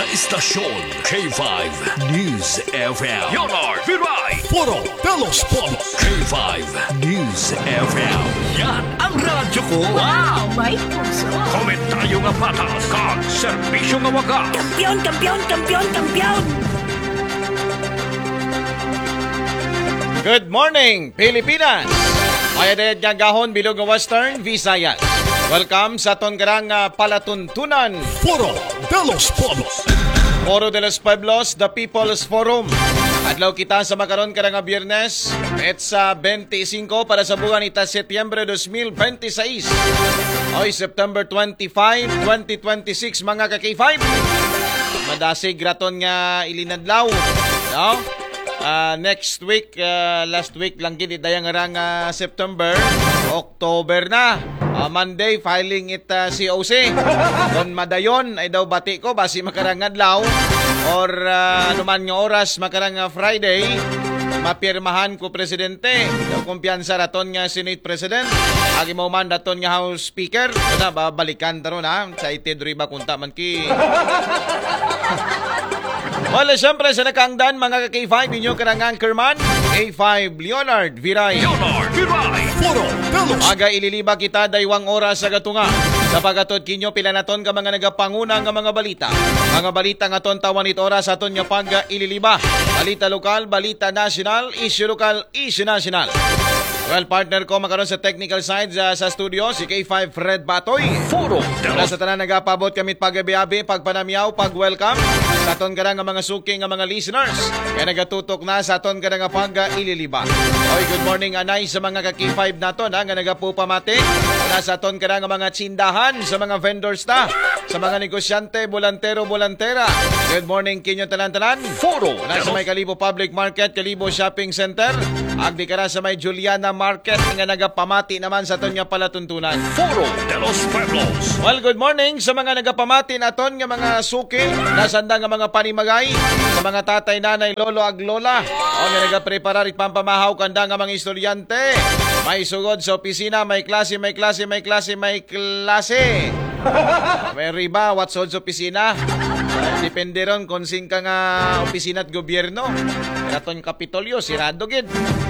Istasyon K5 News FM. Leonard Viray. Puro Pelos Polos. K5 News FM. Yan ang radyo ko. Wow! May puso! Komentaryo nga patas kag serbisyo nga wagas. Kampiyon! Kampiyon! Kampiyon! Kampiyon! Good morning, Pilipinas! Mayadayad nga gahon bilog nga Western Visayas. Welcome sa aton karang palatuntunan. Puro Pelos Polos. Foro de los Pueblos, the People's Forum. Adlaw kita sa makaron karang Biyernes, petsa 25 para sa buwan ita Setyembre 2026. Hoy September 25, 2026 mga ka-K5. Madasig raton nga ilinadlaw, no? Next week, last week lang gid dayang arang September, October na. Monday filing it COC. Kon madayon ay daw bati ko basi makarang adlaw or anuman nga oras makarang Friday mapirmahan ko presidente. Daw kumpiyansa raton nga Senate President. Agi mo man daton nga House Speaker. Na babalikan taron ha. Excited riba kunta man ki. Wala siyempre sa nakangdan mga ka-K5 inyo karang anchorman K5 Leonard Viray. Leonard Viray. Puro Pelos. Aga ililiba kita daywang oras sa gatunga. Sa pagatod kinyo pila naton ka mga nagapanguna nga mga balita. Mga balita nga ton tawan it oras aton nga pag ililiba. Balita lokal, balita national, issue lokal, issue national. Well, partner ko makaroon sa technical side sa studio, si K5 Fred Batoy. Foro Wala sa tanan nagapabot kamit pag-abi-abi, pagpanamyaw, pag-welcome sa aton ka nga mga suking nga mga listeners. Kaya nagatutok na sa aton ka nga pag-ililiba. Oy, good morning anay sa mga ka-K5 naton nga nagapupamati. Wala sa aton ka nga mga tsindahan, sa mga vendors ta, sa mga negosyante, bolantero-bolantera. Good morning kinyo tanan-tanan. Foro Wala sa may Kalibo Public Market, Kalibo Shopping Center. Agdi ka na sa may Juliana Market nga nagapamati naman sa aton nga palatuntunan. Foro de los Pueblos. Well, good morning sa mga nagapamati naton nga mga suki, nasanda nga mga panimagay, sa mga tatay, nanay, lolo, ag lola, o nga nagapreparar it pampamahaw kanda nga mga estudyante. May sugod sa opisina, may klase, may klase, may klase, may klase. May riba, what's sa opisina? Depende ron kung sing ka nga opisina at gobyerno. Raton Kapitolyo, sirado gid.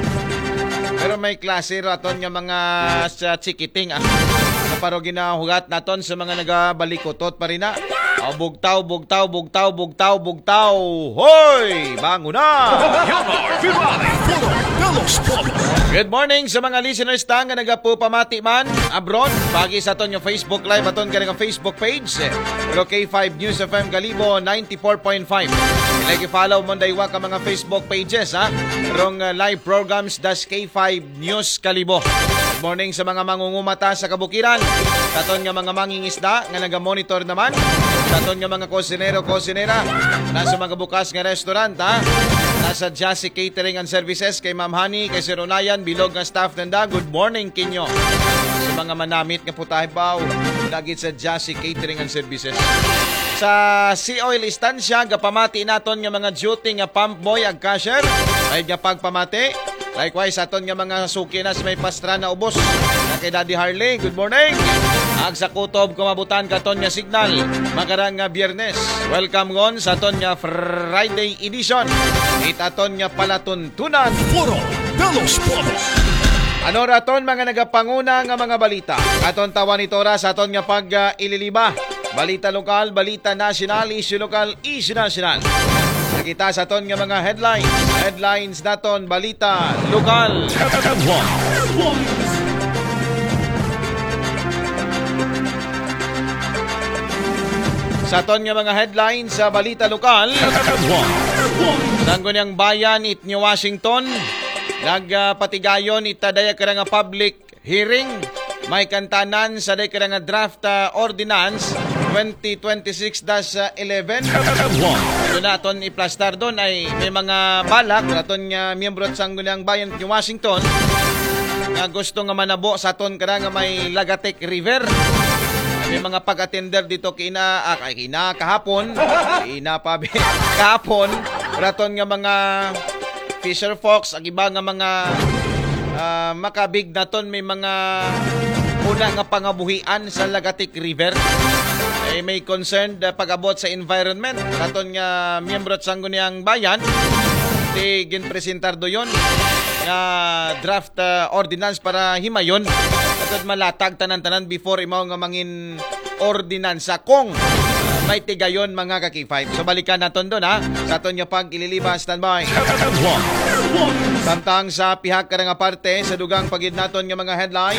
Pero may klase raton nga mga sa chikiting paro ginahugat naton sa mga nagabalikotot pa rin na. Bugtaw, bugtaw, bugtaw, bugtaw, bugtaw. Hoy! Bango na! Leonard Viray. Puro Pelos Polos. Good morning sa mga listeners ta nga nagapupamati man abroad. Pagi sa aton yung Facebook Live aton ka nga Facebook page. Pero K5 News FM Kalibo 94.5. Ilagi follow mo daywa ka mga Facebook pages ha. Rong live programs das K5 News Kalibo. Good morning sa mga mangungumata sa kabukiran. Sa aton nga mga mangingisda nga nagamonitor naman. Sa aton nga mga kosinero-kosinera. Nasa mga bukas nga restaurant ha. Nasa Jassy Catering and Services kay Ma'am Honey, kay Sir Unayan, bilog nga staff nanda. Good morning kinyo. Sa mga manamit nga putahe baw, lagi sa Jassy Catering and Services. Sa Sea Oil Estancia, gapamati naton nga mga duty nga pump boy ag cashier. Ay nga pagpamati. Likewise, aton nga mga suki na sa may pastra na ubos. Na kay Daddy Harley, good morning. Ag sa kutob kumabutan katon nga signal. Makarang nga Biyernes. Welcome ngon sa aton nga Friday edition. Itaton nga palatuntunan. Puro Pelos Polos. Ano raton mga nagapanguna nga mga balita? Aton tawan ito ra sa aton nga pag-ililiba. Balita lokal, balita national, issue lokal, issue national. Nakita sa aton nga mga headlines. Headlines naton, balita lokal. Sa aton nga mga headlines sa balita lokal. Nanggon yang bayan it New Washington. Nagpatigayon itadaya ka nga public hearing. May kantanan sa day ka nga draft ordinance 2026-11. Ito na aton iplastar doon ay may mga balak aton nga miyembro sa Sangguniang Bayan New Washington nga gusto nga manabo sa aton ka nga may Lagatek River. May mga pag-attender dito kahapon kahapon raton nga mga fisher folks ag iba nga mga makabig naton may mga una nga pangabuhian sa Lagatek River. may concerned pag-abot sa environment. Katon nga miyembro at sangguniang bayan, di ginpresentar do yun nga draft ordinance para himayon. Katon malatag tanan-tanan before imaw nga mangin ordinansa kung may tigayon mga ka-K5. So balikan naton doon ha. Sa aton nga pag ililiban, standby. Samtang sa pihak ka nga parte sa dugang pagid naton nga mga headline.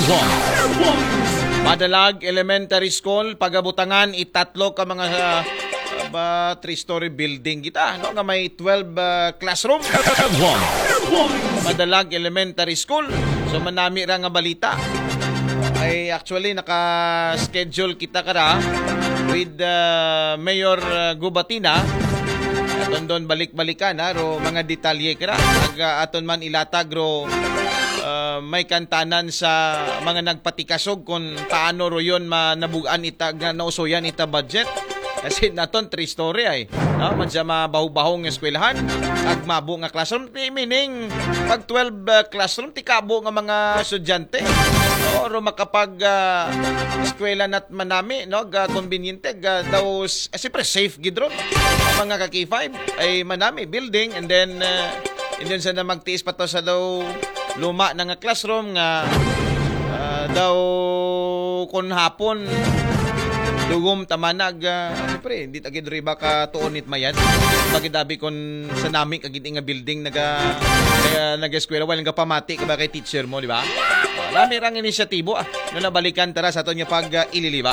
Madalag Elementary School, pagabutangan itatlo ka mga 3-story building kita, no? Nga may 12 classroom. Madalag Elementary School. So manami ra nga balita. Ay actually naka-schedule kita kara with Mayor Gubatina. Aton doon balik-balikan ha, ro mga detalye kara. Aton man ilatag ro may kantanan sa mga nagpatikasog kung paano ro yun manabugan ita, nausoyan ita budget. Kasi naton 3-story ay. No? Madya mabaho-bahong eskwelahan. Agmabo nga classroom. Meaning, pag 12 classroom, tikabo nga mga estudyante. No? Ro makapag eskwela nat manami, no? Conveniente. Daw, siyempre safe gidron. Mga ka-K5 ay manami, building. And then sa na magtiis pa to sa daw luma na nga classroom nga daw kung hapon dugom tamanag, siyempre, hindi tagid riba ka tuonit mayan. Bakit dabi kung sa nami kagid nga building nag-eskwela walang kapamati ka ba kay teacher mo, di ba? Marami rang inisyatibo no nabalikan tara sa aton nga pag ililiba.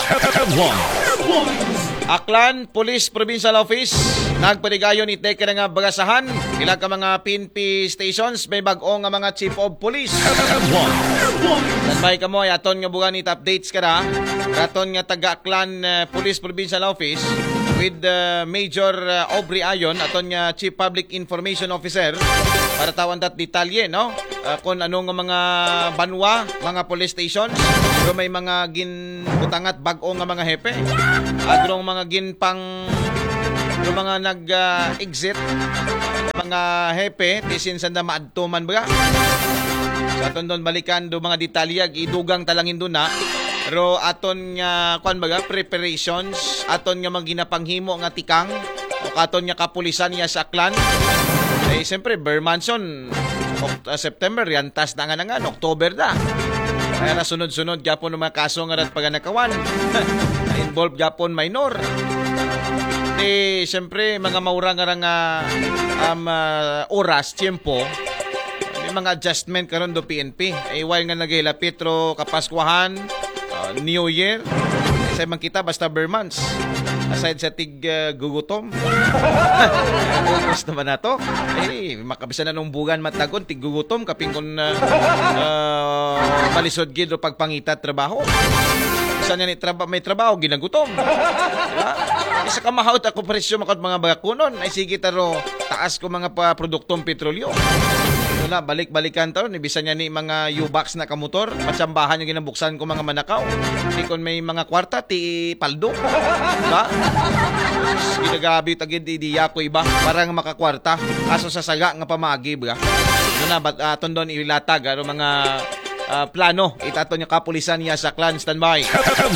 Aklan Police Provincial Office nagpadigayon iteke nga bagasahan ila ka mga PNP stations may bag-o nga mga chief of police. Sanbay ka mo aton nga bugan it updates kara katon nga taga Aklan Police Provincial Office with Major Aubrey Ayon aton nga Chief Public Information Officer para tawan dat detalye no kung ano nga mga banwa mga police stations pero may mga ginbutangat bag-o nga mga hepe agrong mga ginpang yung mga nag-exit mga hepe tisin sa na maadtuman ba sa aton doon balikan do mga detalyag idugang talangin doon na pero aton nga kuan baga preparations aton nga maginapanghimo nga tikang o aton nga kapulisan niya sa Aklan eh siyempre Bermanson September yantas na nga October na kaya nasunod-sunod gapon ng mga kaso nga rat paganakawan involved gapon minor eh siyempre mga maura nga oras tiempo may mga adjustment karon do PNP eh while nga nagilapit ro kapaskuhan New Year sa man kita basta Bermans aside sa tig gugutom gusto naman na to eh makabisa na nung bugan matagon tig gugutom kaping kun malisod gid ro pagpangita trabaho saan yan may trabaho ginagutom isa ka mahawt ako presyo makot mga bagakunon ay sige taro taas ko mga produktong petrolyo wala balik-balikan taon ibisa niya ni mga U-box na kamotor matsambahan yung ginabuksan ko mga manakaw di kon may mga kwarta ti paldo ba ginagabi tagid idiya ko iba parang makakwarta kaso sa saga nga pamagi ba na aton doon ilatag mga plano itaton niya kapulisan niya sa Aklan standby.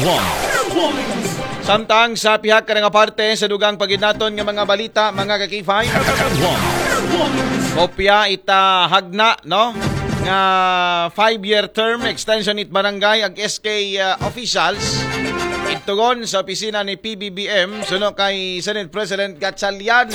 Samtang sa pihak ka nga parte sa dugang paginaton nga mga balita mga ka-K5 kopya ita hagna no nga 5-year term extension it barangay ag SK officials itugon sa opisina ni PBBM suno kay Senate President Gatchalian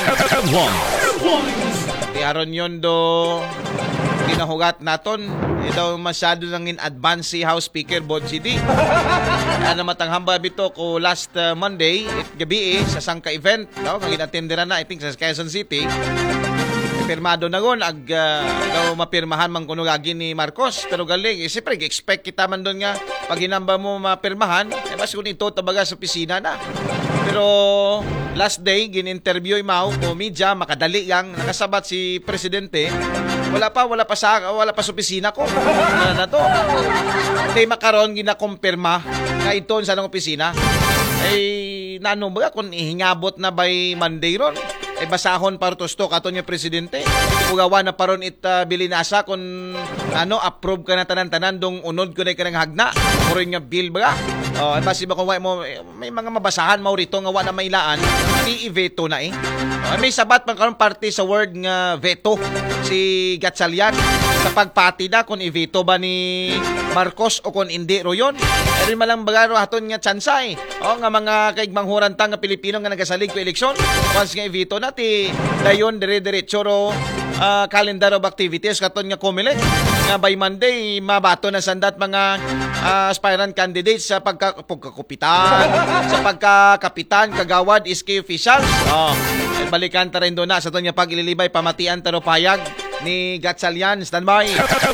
tiaron yon do ginahugat naton daw masyado nang in advance si House Speaker Bod City na matanghamba bito ko last Monday gabi sa sangka event no kag inatenderan na I think sa Quezon City pirmado na gon ag daw mapirmahan man kuno gagi ni Marcos pero galing siyempre expect kita man doon nga pag hinamba mo mapirmahan mas kung ito tabaga sa opisina na pero last day gin-interview imaw ko media makadali yang nakasabat si presidente wala pa sa opisina ko na to tay makaron ginakumpirma nga iton sa nang opisina ay nanong ba kung ihingabot na by Monday ron ay basahon para to stock ato niya presidente ugawa na paron bilinasa kung approve ka na tanan-tanan dong unod ko na ikanang hagna puro nga bill ba Basi ba kung mo, may mga mabasahan mo rito nga wala mailaan, i-veto na eh. May sabat man karon parte sa word nga veto si Gatchalian sa pagpati na kung i-veto ba ni Marcos o kung hindi ro yun. Pero malang bagaro haton nga tsansa eh. Nga mga kaigmanghurantang nga Pilipino nga nagasalig ko eleksyon. Once nga i-veto na ti dayon dire-diretso ro calendar of activities katon nga COMELEC nga by Monday mabato na sandat mga aspirant candidates sa pagkakupitan sa pagkakapitan kagawad SK officials balikan ta rin doon na sa ito nga pag-ililibay pamatian taro payag ni Gatchalian. Standby.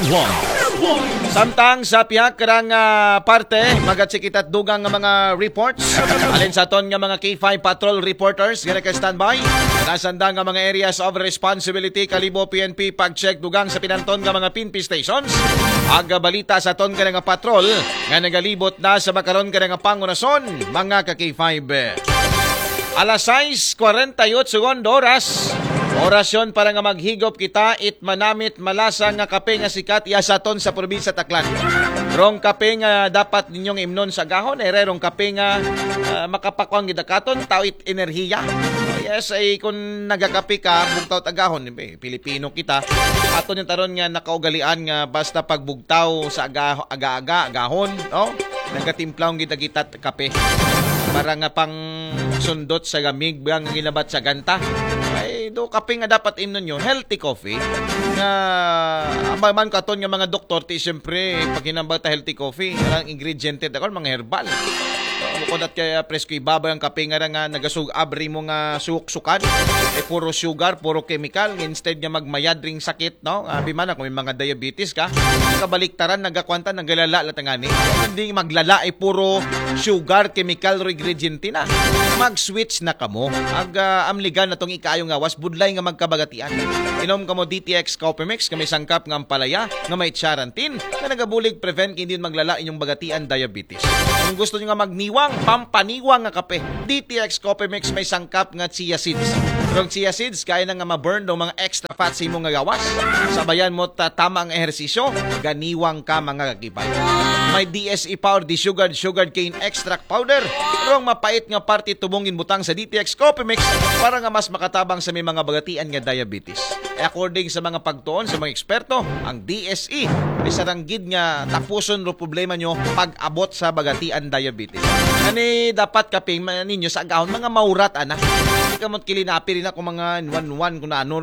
Samtang sa pihak karang parte magatsikit at dugang nga mga reports alin sa ton nga mga K5 patrol reporters gana ka standby nasanda nga mga areas of responsibility kalibo PNP pag-check dugang sa pinanton nga mga PNP stations aga balita sa ton ka nga patrol nga nagalibot na sa makaron ka nga pangunason mga ka K5. Alas 6:48 oras. Orasyon para nga maghigop kita it manamit malasa nga kape nga sikat iasaton sa probinsya Taclan. Rong kape nga dapat ninyong imnon sa gahon rong kape nga makapakwang gidakaton tawit enerhiya. Yes ay kung nagakape ka bugtaw tagahon Pilipino kita aton yung taron nga nakaugalian nga basta pagbugtaw sa aga-aga agahon nagatimplaw gitagitat kape para nga pang sundot sa gamig bang ginabat sa ganta ay do kape nga dapat imnon nyo healthy coffee nga man katon nga mga doktor ti siyempre pag hinambal ta healthy coffee ang ingredient ako mga herbal bukod at kaya presko ibabay ang kape nga nagasug-abri mo nga sukan puro sugar, puro chemical instead nga magmayad ring sakit abi man kung may mga diabetes ka kabaliktaran nagakwanta nagalala latangani hindi maglala puro sugar, chemical ro ingredient na mag-switch na kamo amligan na tong ikaayo nga was budlay nga magkabagatian inom kamo DTX Coffee Mix kami sangkap nga ampalaya nga may charantin nga nagabulig prevent hindi maglala inyong bagatian diabetes. Kung gusto nyo nga magniwang pampaniwang nga kape DTX Coffee Mix may sangkap nga chia seeds. Pero chia seeds kaya na nga ma-burn ng mga extra fats sa imong nga gawas. Sabayan mo tama ang ehersisyo ganiwang ka mga kagibay. May DSE power sugar cane extract powder. Pero ang mapait nga parte tubongin butang sa DTX Coffee Mix para nga mas makatabang sa may mga bagatian nga diabetes. According sa mga pagtuon sa mga eksperto, ang DSE may saranggid nga tapuson ro problema nyo pag-abot sa bagatian diabetes. Ani dapat kaping ninyo sa agahon mga maurat ana. Hindi ka mo't kilinapi rin ako mga 1-1 kung ano.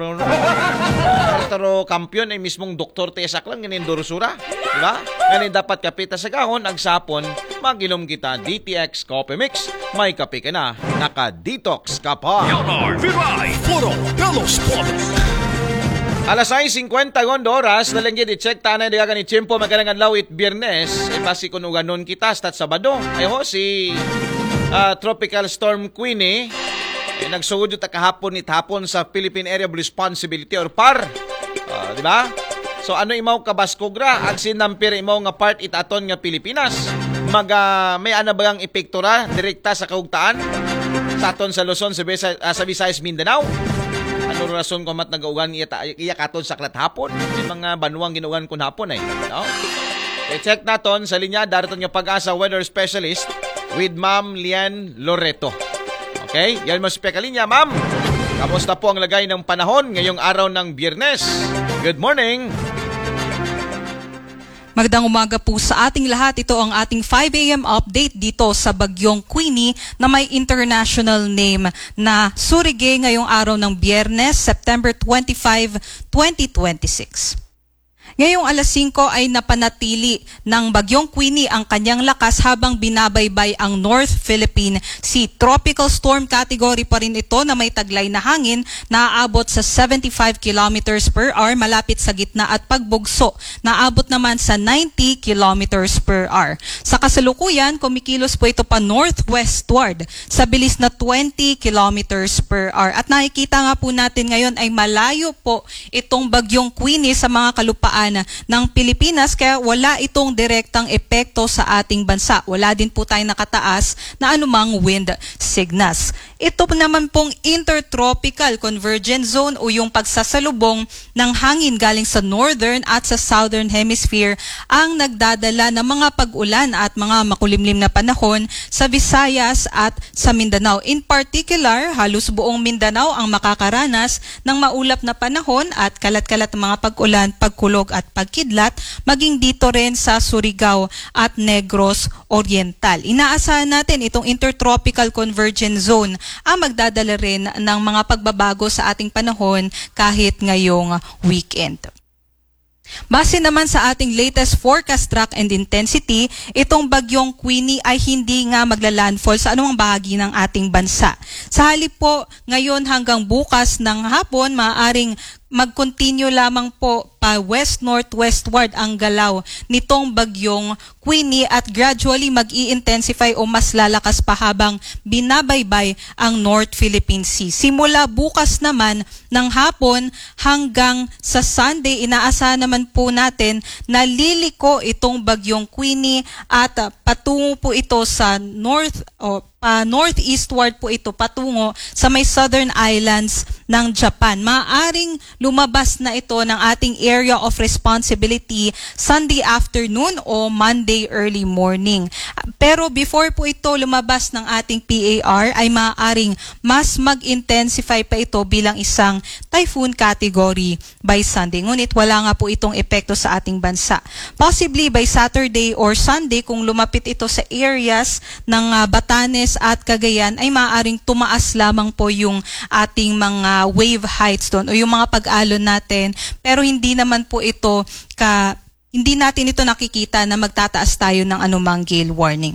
Pero kampiyon ay mismong doktor tesak lang ganin dorosura. Diba? Ani dapat kapita sa gahon ang sapon mag-inom kita DTX Coffee Mix. May kape ka na, naka-detox ka pa. Foro de los Pobres. Alas 6:50 oras nalanggit i-check tanay diga ni Chimpo magalangan lawit Biyernes basi kun uganon kita stat Sabado si Tropical Storm Queenie nagsugod ta kahapon hapon sa Philippine Area of Responsibility or PAR di ba? So ano imaw kabaskogra agsin nampir imaw nga part itaton nga Pilipinas may ana bagang epektora direkta sa kaugtaan sa aton sa Luzon sa Visayas Mindanao. Ano rason ko mat nagaugan iya katon saklat hapon yung mga banuang ginugan kun hapon i-check naton sa linya daraton nga Pag-asa weather specialist with Ma'am Lian Loreto. Okay, yan mo sa linya ma'am. Kamusta po ang lagay ng panahon ngayong araw ng Biyernes? Good morning. Magandang umaga po sa ating lahat. Ito ang ating 5 a.m. update dito sa Bagyong Queenie na may international name na Surigay ngayong araw ng Biyernes, September 25, 2026. Ngayong alas 5 ay napanatili ng Bagyong Queenie ang kanyang lakas habang binabaybay ang North Philippine Sea. Tropical storm category pa rin ito na may taglay na hangin na aabot sa 75 kilometers per hour malapit sa gitna at pagbugso na aabot naman sa 90 kilometers per hour. Sa kasalukuyan, kumikilos po ito pa northwestward sa bilis na 20 kilometers per hour. At nakikita nga po natin ngayon ay malayo po itong Bagyong Queenie sa mga kalupaan ng Pilipinas kaya wala itong direktang epekto sa ating bansa. Wala din po tayong nakataas na anumang wind signals. Ito naman pong intertropical convergence zone o yung pagsasalubong ng hangin galing sa northern at sa southern hemisphere ang nagdadala ng mga pag-ulan at mga makulimlim na panahon sa Visayas at sa Mindanao. In particular, halos buong Mindanao ang makakaranas ng maulap na panahon at kalat-kalat ng mga pag-ulan, pagkulog at pagkidlat, maging dito rin sa Surigao at Negros Oriental. Inaasahan natin itong intertropical convergence zone ang magdadala rin ng mga pagbabago sa ating panahon kahit ngayong weekend. Base naman sa ating latest forecast track and intensity, itong bagyong Queenie ay hindi nga maglalandfall sa anumang bahagi ng ating bansa. Sa halip po, ngayon hanggang bukas ng hapon, maaaring mag-continue lamang po pa west-northwestward ang galaw nitong bagyong Queenie at gradually mag-i-intensify o mas lalakas pa habang binabaybay ang North Philippine Sea. Simula bukas naman ng hapon hanggang sa Sunday, inaasahan naman po natin na liliko itong bagyong Queenie at patungo po ito sa northeastward po ito patungo sa may southern islands ng Japan. Maaring lumabas na ito ng ating area of responsibility Sunday afternoon o Monday early morning. Pero before po ito lumabas ng ating PAR ay maaaring mas mag-intensify pa ito bilang isang typhoon category by Sunday. Ngunit wala nga po itong epekto sa ating bansa. Possibly by Saturday or Sunday kung lumapit ito sa areas ng Batanes at Cagayan ay maaaring tumaas lamang po yung ating mga wave heights doon o yung mga pag-alon natin, pero hindi naman po ito hindi natin ito nakikita na magtataas tayo ng anumang gale warning.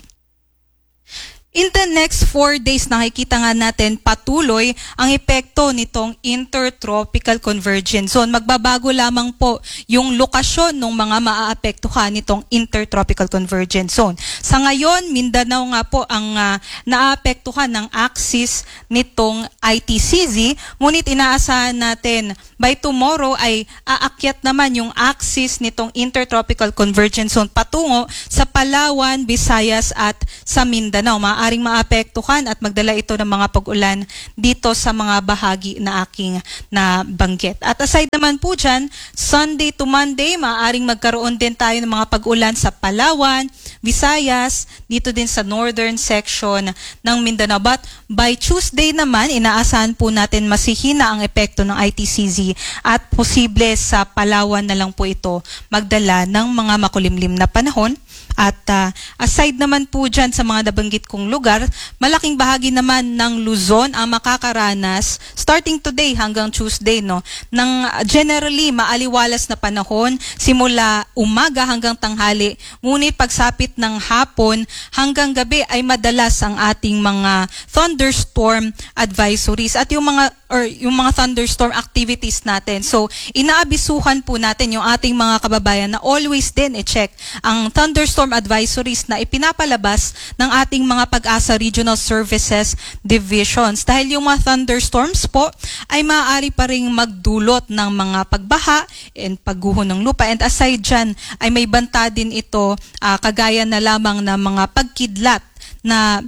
In the next 4 days, nakikita nga natin patuloy ang epekto nitong intertropical convergence zone. Magbabago lamang po yung lokasyon ng mga maaapektuhan nitong intertropical convergence zone. Sa ngayon, Mindanao nga po ang naapektuhan ng axis nitong ITCZ, ngunit inaasahan natin by tomorrow ay aakyat naman yung axis nitong intertropical convergence zone patungo sa Palawan, Visayas at sa Mindanao. Maaring maapektuhan at magdala ito ng mga pag-ulan dito sa mga bahagi na aking nabanggit. At aside naman po dyan, Sunday to Monday, maaring magkaroon din tayo ng mga pag-ulan sa Palawan, Visayas, dito din sa northern section ng Mindanao. But by Tuesday naman, inaasahan po natin masihina ang epekto ng ITCZ at posible sa Palawan na lang po ito magdala ng mga makulimlim na panahon. At aside naman po dyan sa mga nabanggit kong lugar, malaking bahagi naman ng Luzon ang makakaranas starting today hanggang Tuesday ng generally maaliwalas na panahon simula umaga hanggang tanghali. Ngunit pagsapit ng hapon hanggang gabi ay madalas ang ating mga thunderstorm advisories at yung mga thunderstorm activities natin. So inaabisuhan po natin yung ating mga kababayan na always din i-check ang thunderstorm advisories na ipinapalabas ng ating mga Pag-asa Regional Services Divisions. Dahil yung mga thunderstorms po ay maaari pa ring magdulot ng mga pagbaha and pagguho ng lupa. And aside dyan ay may banta din ito kagaya na lamang ng mga pagkidlat na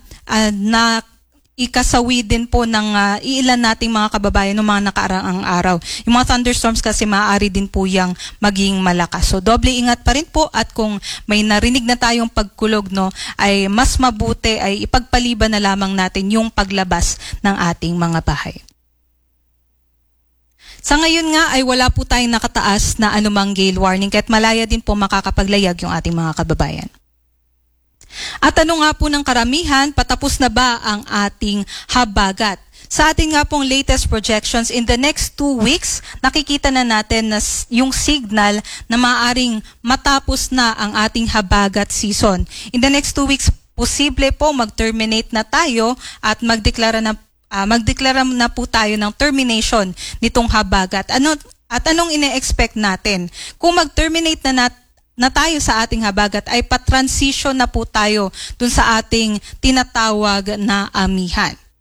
ikasawi din po ng iilan nating mga kababayan ng mga nakaraang araw. Yung mga thunderstorms kasi maaari din po yang maging malakas. So doble ingat pa rin po at kung may narinig na tayong pagkulog ay mas mabuti ay ipagpaliban na lamang natin yung paglabas ng ating mga bahay. Sa ngayon nga ay wala po tayong nakataas na anumang gale warning kahit malaya din po makakapaglayag yung ating mga kababayan. At ano nga po ng karamihan, patapos na ba ang ating habagat? Sa ating nga pong latest projections, in the next 2 weeks, nakikita na natin na yung signal na maaaring matapos na ang ating habagat season. In the next 2 weeks, posible po mag-terminate na tayo at magdeklara na po tayo ng termination nitong habagat. Anong ine-expect natin? Kung mag-terminate na tayo sa ating habagat ay pa-transition na po tayo dun sa ating tinatawag na amihan.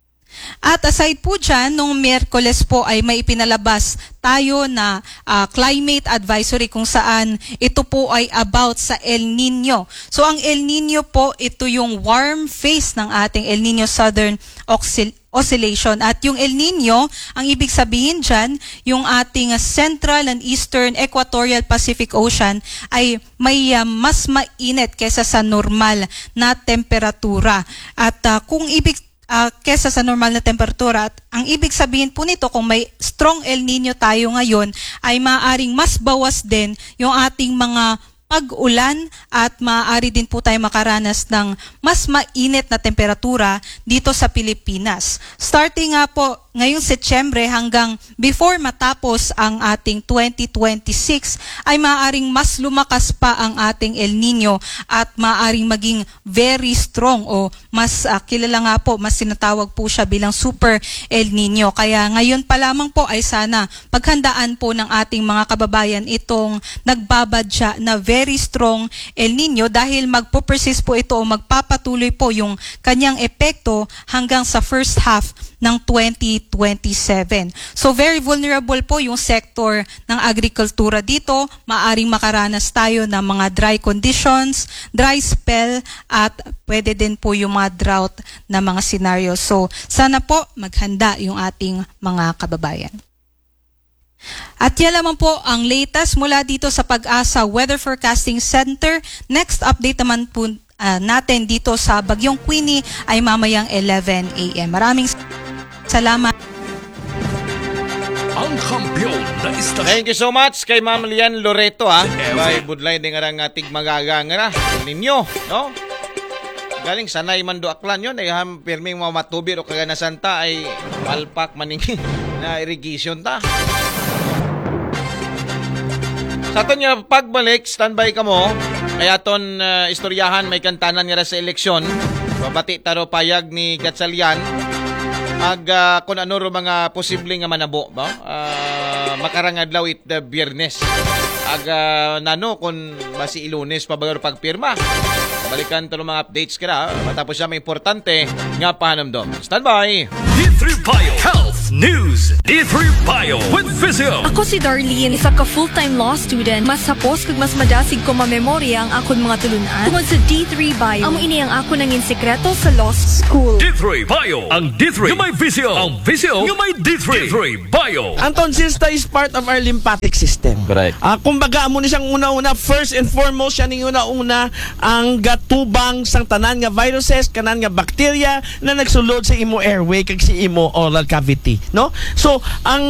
At aside po dyan, nung Miyerkules po ay may ipinalabas tayo na climate advisory kung saan ito po ay about sa El Nino. So ang El Nino po, ito yung warm phase ng ating El Nino Southern Oscillation. At yung El Nino, ang ibig sabihin dyan, yung ating Central and Eastern Equatorial Pacific Ocean ay may mas mainit kesa sa normal na temperatura. At kung kesa sa normal na temperatura, at ang ibig sabihin po nito, kung may strong El Nino tayo ngayon, ay maaaring mas bawas din yung ating mga pag-ulan at maaari din po tayo makaranas ng mas mainit na temperatura dito sa Pilipinas. Starting nga po ngayong Setyembre hanggang before matapos ang ating 2026 ay maaaring mas lumakas pa ang ating El Nino at maaaring maging very strong o mas kilala nga po, mas sinatawag po siya bilang Super El Nino. Kaya ngayon pa lamang po ay sana paghandaan po ng ating mga kababayan itong nagbabadya na very strong El Nino dahil magpo-persist po ito o magpapatuloy po yung kanyang epekto hanggang sa first half ng 2027. So very vulnerable po yung sector ng agrikultura dito. Maaring makaranas tayo ng mga dry conditions, dry spell at pwede din po yung mga drought na mga scenario. So sana po maghanda yung ating mga kababayan. At yan lamang po ang latest mula dito sa Pag-asa Weather Forecasting Center. Next update naman po natin dito sa Bagyong Queenie ay mamayang 11 a.m. Maraming salamat. Ang kampiyon na istasyon. Thank you so much kay Ma'am Lian Loreto May budlay din nga nga tig magaga nga ninyo, no? Galing sanay man do aklan yon ay pirming mga matubir o kaganasan ta ay palpak maning na irrigation ta. Sa aton nga pagbalik, standby ka mo. Kaya aton istoryahan may kantanan nga sa eleksyon. Babati taro payag ni Gatchalian. Kung ano ro mga posibleng nga manabo ba? Makarangadlaw it the Biyernes. Nano kung basi Ilunes pa ba pagpirma. Balikan to mga updates kaya matapos siya may importante nga pahanamdom. Standby! D3 Bio Health News. D3 Bio with Physio. Ako si Darlene, isa ka full-time law student. Mas sapos kag mas madasig ko mamemorya ang akon mga tulunan. Tungod sa D3 Bio, amo ini ang ako nangin sekreto sa law school. D3 Bio. Ang D3 yung may Physio. Ang Physio yung may D3. D3 Bio. Ang tonsils is part of our lymphatic system. Correct. Kumbaga, amo ni siyang una-una, first and foremost, siya ning una-una ang gatubang sang tanan nga viruses, kanan nga bacteria na nagsulod sa imo airway kag si imo oral cavity, no? So, ang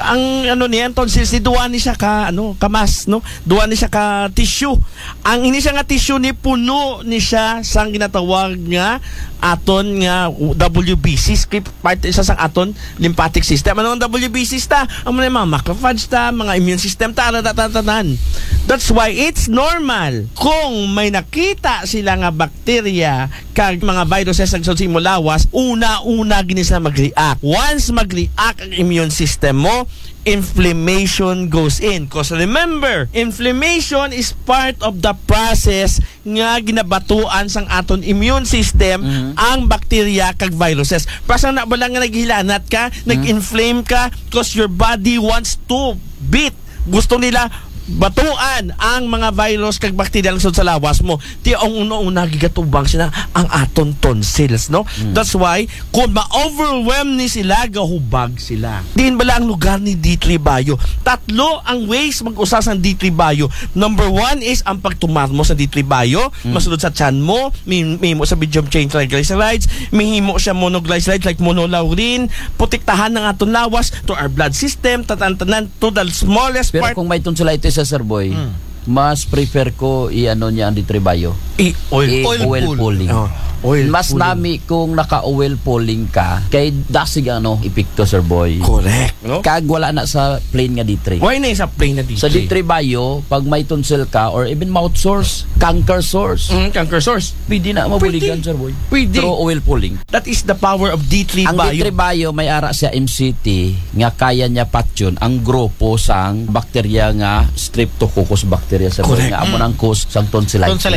ano niyan, tonsils ni duwa ni siya ka kamas, no? Duwa ni siya ka tissue. Ang ini siya nga tissue ni puno ni siya sang ginatawag nga aton nga WBC, script part isa sang aton lymphatic system. Ano ang WBC ta? Ang mga macrophage ta, mga immune system ta, tanan. That's why it's normal kung may nakita sila nga bacteria kag mga viruses sa simulawas, una-una gini sila mag-react. Once mag-react ang immune system mo, inflammation goes in. Because remember, inflammation is part of the process nga ginabatuan sang aton immune system ang bacteria kag viruses. Pasang na ba lang nga naghilanat ka, nag-inflame ka because your body wants to beat. Gusto nila batuan ang mga virus kag bacteria sa lawas mo. Ti ang una-una gigatubang sila ang aton tonsils, no? That's why kung ma-overwhelm ni sila, gahubag sila. Diin bala ang lugar ni D3 Bio. Tatlo ang ways mag-usa sa D3 Bio. Number 1 is ang pagtumar mo sa D3 Bio, masulod sa tiyan mo, mihimo sa medium chain triglycerides, mihimo siya monoglycerides like monolaurin, putiktahan ng aton lawas to our blood system, tanan to the smallest Pero part. kung may tonsillitis sa Sir Boy, mas prefer ko i-ano niya ang D3 Bio. Oil pulling. Mas nami kung naka-oil pulling ka, kay dasig epekto, Sir Boy. Correct. No? Kag wala na sa plain nga D3. Why na sa plain na D3? Sa D3 Bio, pag may tonsil ka or even mouth sores, canker sores, cancer source. pwede na mabuligan, Sir Boy. Pwede. Through oil pulling. That is the power of D3 Ang Bio. D3 Bio may ara siya MCT nga kaya niya patyon ang grupo sang bakterya nga Streptococcus bacteria sa Correct. nga amo nang cause sang tonsillitis.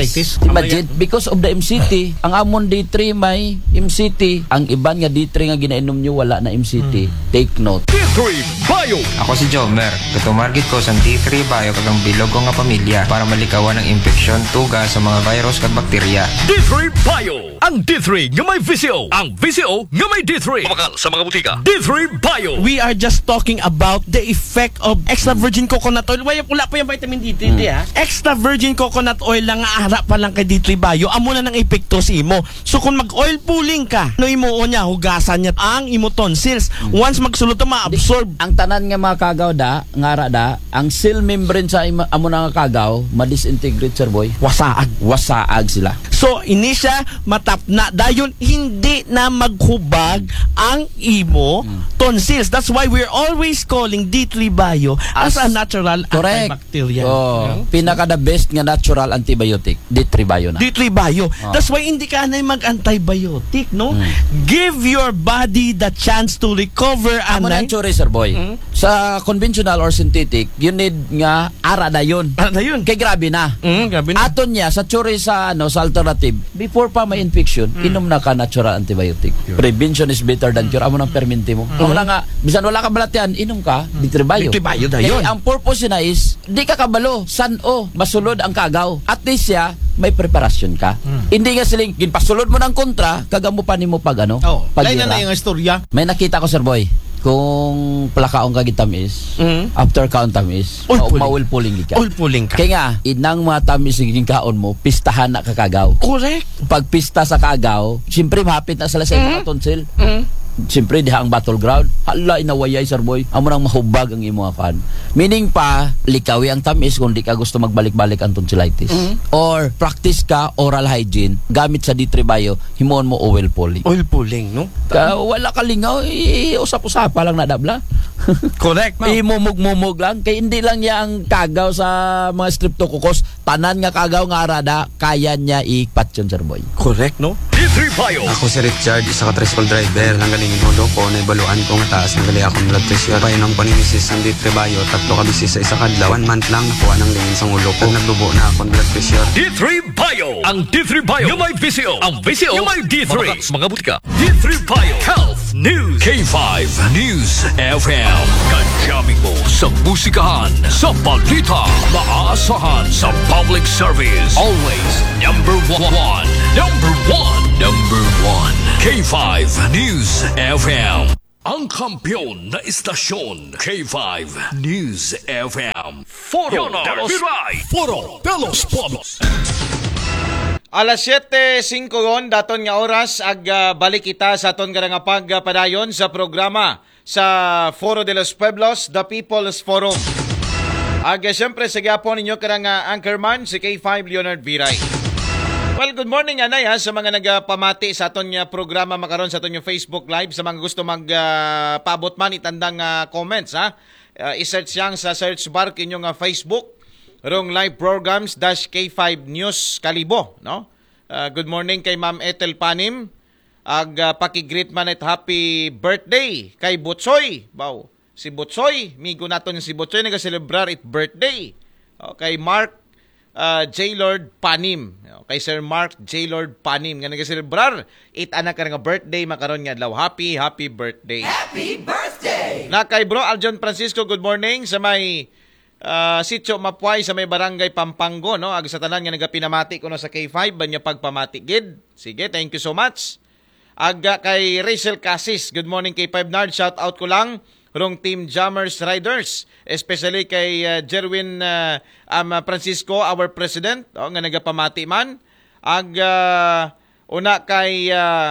Imagine, because of the MCT, ang amon D3 may MCT, ang iban nga D3 nga ginainom nyo wala na MCT. Take note. D3 Bio. Ako si Jomer. Katumargit ko sa D3 Bio kagang bilog ko nga pamilya para malikawan ang infeksyon, tuga sa mga virus kag bakterya. D3 Bio. Ang D3 nga may VCO. Ang VCO nga may D3. Pamakal sa mga butika. D3 Bio. We are just talking about the effect of extra virgin coconut oil. Wala pa yung vitamin D3, ha? Extra virgin coconut oil lang nga ara pa lang kay D3 Bio. Amo na ng epekto si imo. So kung mag-oil pulling ka, no imo niya hugasan niya ang imo tonsils. Once magsulod ma-absorb. Ang tanan nga mga kagaw ngara ang cell membrane sa amo na nga kagaw, ma-disintegrate sir boy. Wasaag sila. So ini siya matap na dayon hindi na maghubag ang imo tonsils. That's why we're always calling D3 Bio as a natural antibacterial. Pinaka the best nga natural antibiotic, D3 Bio na. D3 Bio. That's why hindi ka na mag-antibiotic, no? Give your body the chance to recover. Amo na tsuri, sir boy. Sa conventional or synthetic, you need nga ara na yun. Kay grabe na. Grabe na. Aton niya sa tsuri sa sa alternative, before pa may infection, inom na ka natural antibiotic. Prevention is better than cure. Amo nang perminti mo. Wala nga, bisan wala ka balatian, inom ka, D3 Bio. D3 Bio dayon. Ang purpose na is, di ka kabalo, masulod ang kagaw. At least siya, may preparasyon ka. Hindi nga siling, ginpasulod mo ng kontra, kagamo pa ni mo pag Lain na yung istorya. May nakita ko, sir boy, kung palakaong kagitamis, after kaon tamis, ma-oil pulling ka. Oil pulling ka. Kaya nga, inang mga tamis yung kaon mo, pistahan na kakagaw. Correct. Pag pista sa kagaw, siyempre mahapit na sila sa mga tonsil. Siyempre, diha ang battleground. Hala, inawayay, sir boy. Amo nang mahubag ang imo kan. Meaning pa, likawi ang tamis kung di ka gusto magbalik-balik ang tonsillitis. Or, practice ka oral hygiene. Gamit sa D3 Bio, himuon mo oil pulling. Oil pulling, no? Wala ka lingaw, usap-usapa lang nadabla. Correct, no? Imumug-mumug lang. Kaya hindi lang niya ang kagaw sa mga streptococcus. Tanan nga kagaw nga arada, kaya niya ikpat yun, sir boy. Correct, no? D3 Bio. Ako si Richard, isa ka tricycle driver. Nanggalingin mo ko, naibaluan ko nga taas. Nagali akong blood pressure. Painom ko ni Mrs. ng D3 Bio. 3 ka bisis sa isa kadlaw. 1 month lang nakuha ng lingin sa ulo ko. Nagdubo na akong blood pressure. D3 Bio. Ang D3 Bio yung may VCO. Ang VCO yung may D3. Mga butika. D3 Bio. Health News. K5 News FM. Kajaming mo sa musikahan, sa balita, maaasahan sa public service. Always number one. Number one. Number one. K5 News FM. Ang kampiyon na istasyon, K5 News FM. Foro de los Pueblos. Alas 7:05 daton nga oras balik kita sa aton nga pagpadayon sa programa sa Foro de los Pueblos, The People's Forum. Siyempre sa gyapon ninyo karang anchorman si K5 Leonard Viray. Well, good morning anay sa mga nagpamati sa aton programa makaron sa aton Facebook Live. Sa mga gusto magpaabot man itandang comments i-search yang sa search bar kinyong Facebook rong live programs -K5 News Kalibo, no? Good morning kay Ma'am Ethel Panim. Pakigreet man at happy birthday kay Butsoy. Si Butsoy, migo naton si Butsoy nag-celebrar it birthday. Kay Mark J. Lord Panim. Kay Sir Mark J. Lord Panim nga nag-celebrar it anak nga birthday makaron nga adlaw. Happy birthday. Happy birthday. Na kay Bro Aljon Francisco, good morning sa may Sitio Mapuay sa may barangay Pampango, no? Sa tanan nga nagapinamati ko no sa K5 banya pagpamati gid. Sige, thank you so much. Kay Rachel Casis, good morning K5 Nard, shout out ko lang rong Team Jammers Riders, especially kay Jerwin Francisco, our president, nga nagapamati man. Una kay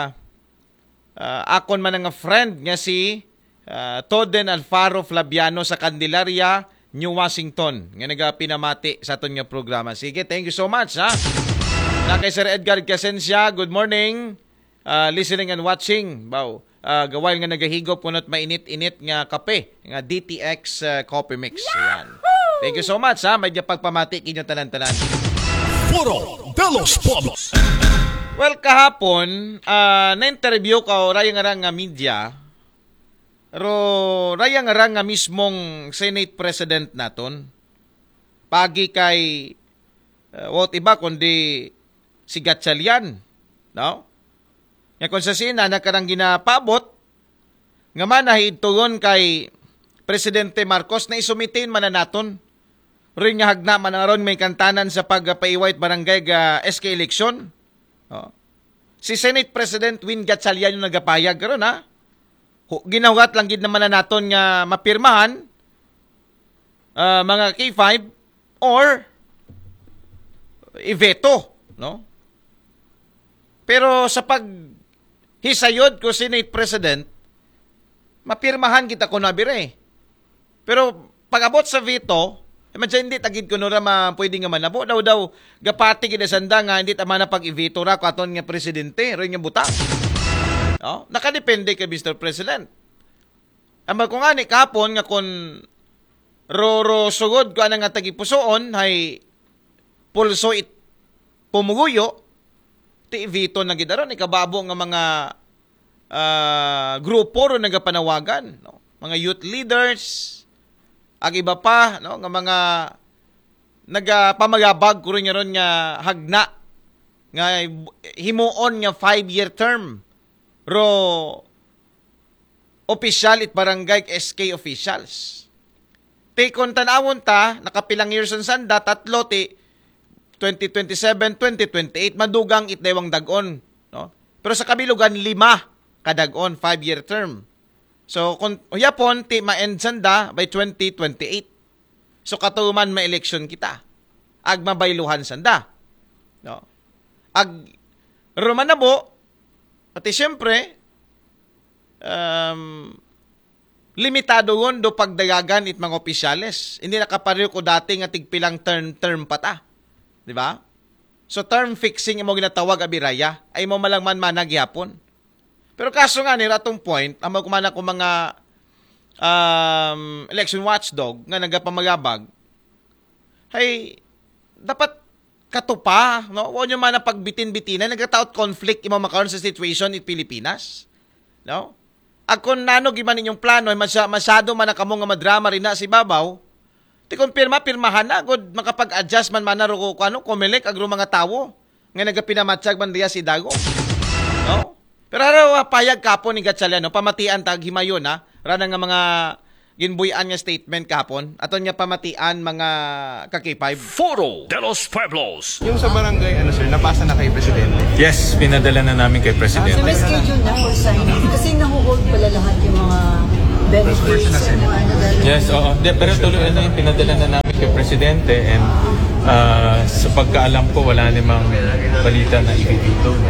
akon man nga friend nga si Toden Alfaro Flaviano sa Candelaria, New Washington, nga nagapinamati sa aton nga programa. Sige, thank you so much Na kay Sir Edgar Casencia, good morning. Listening and watching. Gawain nga nagahigop kunot mainit-init nga kape, nga DTX coffee mix. Ayan. Thank you so much may pagpamati kinyo tanan-tanan. Foro de los Pueblos. Well, kahapon na-interview ko rayang-arang nga media. Rayang-arang nga mismong Senate President naton. Pagi kay what iba kundi si Gatchalian. No? Nga kung sa sina na karang ginapabot nga man nahitugon kay Presidente Marcos na isumitin man na naton. Rin nga hagna man aron may kantanan sa pagpaiwait barangay ga SK election. No? Si Senate President Win Gatchalian yung nagapayag karon ha. Ginawat lang gid naman na naton nga mapirmahan mga K5 or i-veto, no? Pero sa paghisayod ko Senate President, mapirmahan kita ko nabire. Pero pag-abot sa veto, hindi tagid ko nura pwede nga manabo. Daw gapati gid sanda nga hindi tama na pag-i-veto ra ko aton nga presidente, rin nga buta. No? Nakadepende kay Mr. President. Amba ko nga ni kapon nga kon Roro sugod ko anang nga tagipusoon hay pulso it pumuguyo ti veto na gidaron ikababo nga mga grupo ro nagapanawagan, no? Mga youth leaders ag iba pa, no, nga mga nagapamagabag ko rin nga hagna nga himuon nga 5-year term ro official it barangay SK officials. Ti kung tanawon ta, nakapilang years ang sanda, 3 ti 2027, 2028, madugang itdewang dagon. No? Pero sa kabilugan, 5 kadagon, 5-year term. So, kung yapon, ti ma-end sanda by 2028. So, katuman ma-election kita. Ag mabayluhan sanda. No? Ag romanabo, pati siyempre, limitado yun do pagdayagan it mga opisyales. Hindi nakapareho ko dati nga tigpilang term pata. Di ba? So term fixing mo ginatawag abiraya ay mo malangman managyapon. Pero kaso nga ni ratong point, ang kumana ko mga election watchdog nga nagapamagabag, ay dapat katupa, no? Huwag nyo man na pagbitin-bitinan, nagkataot conflict imo makaroon sa situation in Pilipinas. No? Akon nano giman inyong plano ay masyado man nakamo nga madrama rin na si Babaw. Ti kon pirmahan na god makapag-adjust man manaro ko ano komelek agro mga tawo nga nagapinamatsag man diya si Dago. No? Pero araw payag kapon ni Gatchalian no pamatian tag himayon ha. Rana nga mga ginbuyan nga statement kapon aton nga pamatian mga ka-K5 Foro de los Pueblos. Yung sa barangay ano sir napasa na kay presidente? Yes, pinadala na namin kay presidente. So may schedule na for signing kasi nahuhold pala lahat yung mga benefits. Yes, oo. Pero tuloy yung pinadala na namin kay presidente and sa pagkaalam ko wala namang balita na ibibito niya.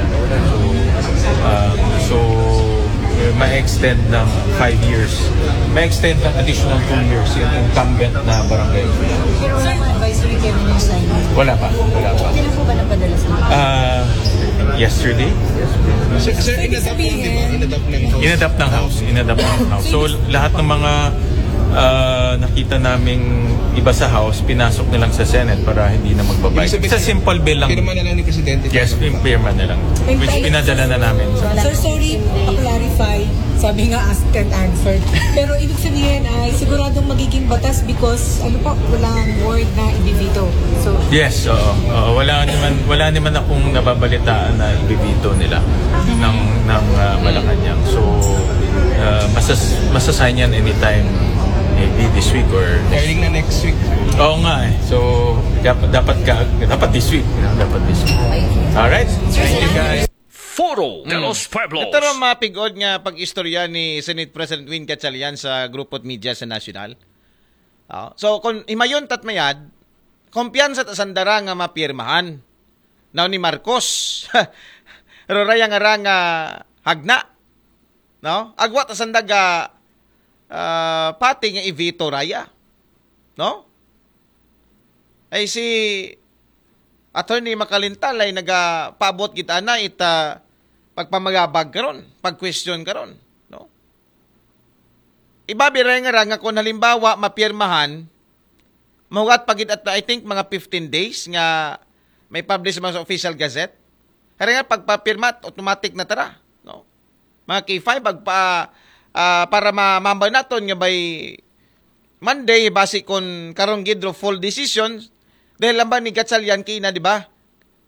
So ma-extend ng 5 years. Ma-extend ng additional 2 years yung incumbent na barangay. Pero wala pa advisory kayo ng signing? Wala pa. Kailan po ba napadala sa mga? Yesterday. Sir, Inadapt ng house. So lahat ng mga nakita naming iba sa house, pinasok nilang sa Senate para hindi na magbabayad. Sa simple bill lang. Pirma na lang ni presidente. Yes, pirma na lang. Which pinadala na namin. Sir, sorry, pa-clarify. Sabi nga asked and answered. Pero ibig sabihin ay siguradong magiging batas because walang word na ibibito. So yes, oo. Wala naman akong nababalitaan na ibibito nila ng Malacanang. So masasign yan anytime. Maybe this week or hearing na next week. Oo nga eh. So dapat this week. Alright? Thank you guys. Foro de los Pueblos. Ito rin mapigod nga pag-istorya ni Senate President Win Gatchalian sa grupot media sa national. So kung imayon tatmayad, kumpiyansa ta sandara nga mapirmahan. Now ni Marcos. Roraya nga hagna. No? Agwa ta sandaga pati nga i-veto raya. No? Ay si Attorney Makalintal ay nagapabot kita na pagpamagabag karon, pag-question karon, no? Ibabira nga kung halimbawa mapirmahan, mahugat pagit at I think mga 15 days nga may publish sa official gazette. Kaya nga pagpapirma automatic na tara, no? Mga K5 para mamamba naton nga by Monday base kon karong gidro full decision dahil lang ba ni Gatchalian kina di ba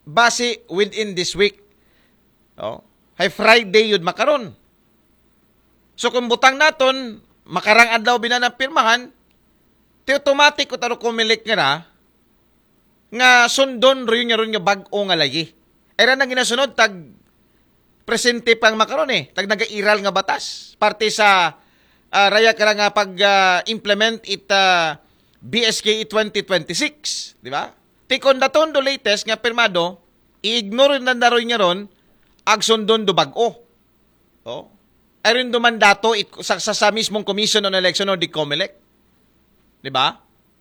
base within this week. Hay Friday yun makaron. So kung butang naton, makarang adlaw binanang pirmahan, ti automatic ko taro kumilik nga sundon rin nga bag-o nga lagi. Era nang ginasunod, tag presente pang makaron tag nagairal nga batas. Parte sa raya ka nga pag-implement BSK 2026, di ba? Tikon daton do latest nga pirmado, i-ignore na daroy nga ron, agsundon do bag-o. Aron do mandato sa mismong Commission on Election o di COMELEC. Di ba?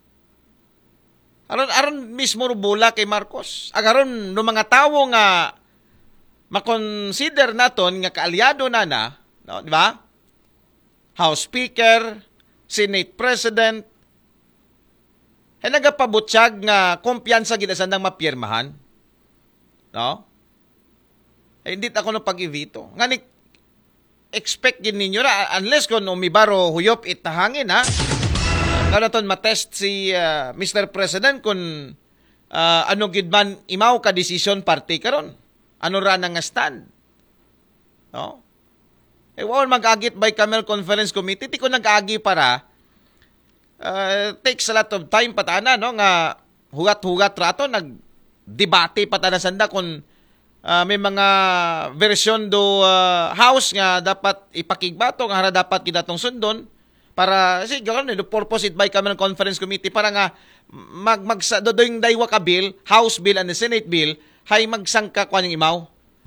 Aron mismo rubula kay Marcos. Agaron no mga tawo nga makonsider naton nga kaalyado na, no, di ba? House Speaker, Senate President, ay nagapabutyag nga kumpiyansa gid asandang mapirmahan. No? Ay hindi ako no pag-ivito. Ngani expect gid ninyo na unless kung umibaro huyop itahangin Kanaton matest si Mr. President kung ano gid man imaw ka decision party karon. Ano ra nga stand? No? Wala mag-agit by Camel Conference Committee. Ti ko nag-agi para takes a lot of time patana, no? Nga hugat-hugat rato, nag-debate patana sanda kung may mga version do house nga dapat ipakigbato, nga dapat kidatong sundon para, siguro, the purpose it by Camel Conference Committee para nga doing daywa ka bill, House bill and the Senate bill, hay magsangka kwa ng imaw.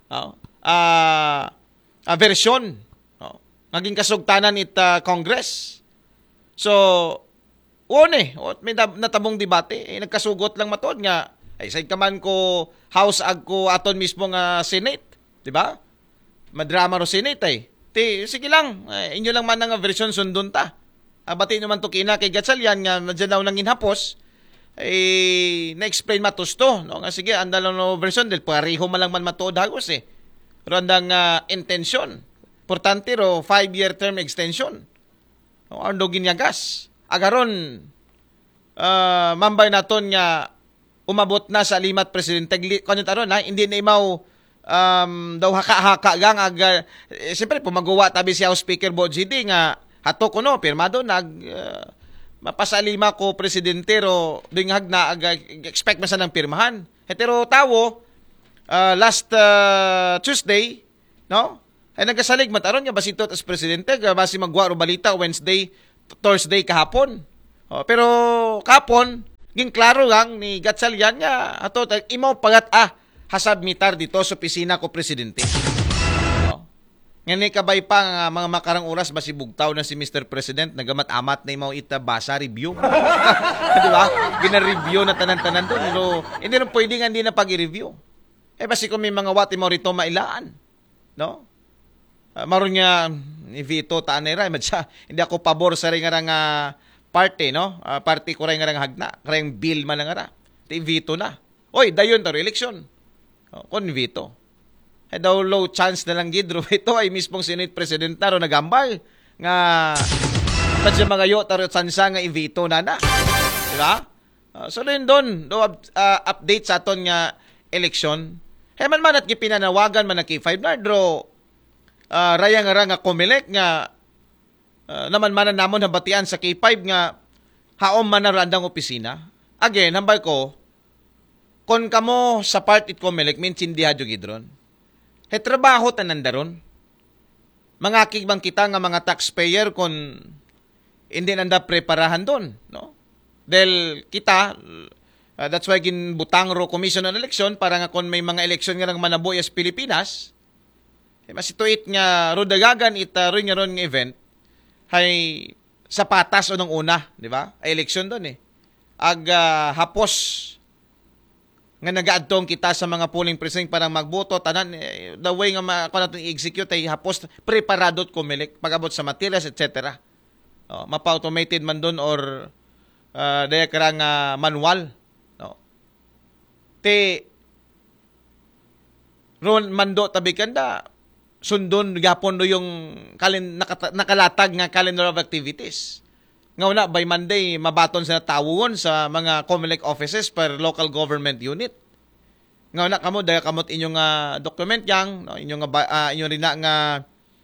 Version. Naging kasugtanan it Congress. So, may natabong debate. Nagkasugot lang matod nga. Ay, say kaman ko House ag ko aton mismo nga Senate. Diba? Madrama ro Senate sige lang. Inyo lang man nga version sundon ta. Bati naman to kina kay Gatchalian nga madyan daw nang inhapos. Na-explain matusto. No? Nga sige, andal no version del pareho malang man matuod hagos Pero andang intention. Importante ro 5-year term extension. No, ando ginyagas. Agaron mambay naton nga umabot na sa limat presidente kanyo taron hindi na imaw daw haka-haka gang siyempre pumagawa tabi si House Speaker Bo GD nga hato ko no pirmado mapasalima ko presidente ro ding hagna expect man sa nang pirmahan. Hetero tawo last Tuesday, no? Ay nagasalig mataron nga basito as presidente basi magwa ro balita Thursday kahapon. Pero kahapon ging klaro lang ni Gatchalian nga ato imaw pagat hasabmitar dito sa opisina ko presidente. Ngani kabay pa nga mga makarang oras basi bugtaw na si Mr. President nagamat-amat na imaw basa review. Di ba? Gina-review na tanan-tanan doon. Pero hindi rin pwede nga hindi na pag-review. Basi kung may mga wati mo rito mailaan. No? Maroon nga ni Vito taanera. Hindi ako pabor sa rin nga party, no? Party ko rin nga hagna. Karang bill man nga ra. Vito na. Oy, dayon taro eleksyon. Kon Vito. Daw low chance na lang gidro. Ito ay mismong Senate President na ro nagambal. Nga sa mga yo taro sansa nga i-veto na. Diba? So rin doon, update sa aton nga eleksyon. Man at gipinanawagan man na K5 na dro raya nga COMELEC nga naman manan namon habatian sa K5 nga haom man na randang opisina. Again, hambay ko, kon kamo sa part it COMELEC, minsindiha jo gidron. Trabaho tanan daron. Mga kigbang kita nga mga taxpayer kon hindi nanda preparahan doon, no? Dahil kita, that's why ginbutang ro Commission on Election para nga kon may mga eleksyon nga nang manabuhi as Pilipinas, masituit nga ro dagagan ron nga event hay sa patas o nung una, di ba? Ay eleksyon doon hapos nga nagaadtong kita sa mga polling precinct para magboto tanan the way nga ako natin i-execute ay hapos preparadot COMELEC pag-abot sa materials etc. Mapa-automated man doon or daya karang manual, no? Ron mando tabi kanda sundon gapon do yung nakalatag nga calendar of activities. Nga una, by Monday, mabaton sa tawon sa mga COMELEC offices per local government unit. nga na kamo daya kamot inyong document yang, no, inyong inyong rin nga